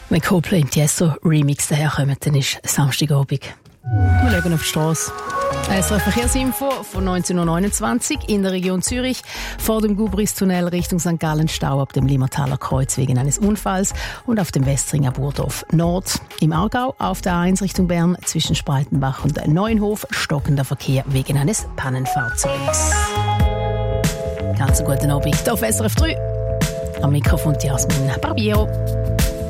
Wenn Coldplay im Tiesto Remix daherkommen, dann ist Samstagabend. Wir schauen auf die Strasse. SRF Verkehrsinfo von 19.29 Uhr in der Region Zürich. Vor dem Gubristunnel Richtung St. Gallen Stau ab dem Limmertaler Kreuz wegen eines Unfalls und auf dem Westringer Burdorf Nord. Im Aargau auf der A1 Richtung Bern zwischen Spreitenbach und Neuenhof stockender Verkehr wegen eines Pannenfahrzeugs. Ganz einen guten Abend auf SRF 3. Am Mikrofon Jasmin Barbiero.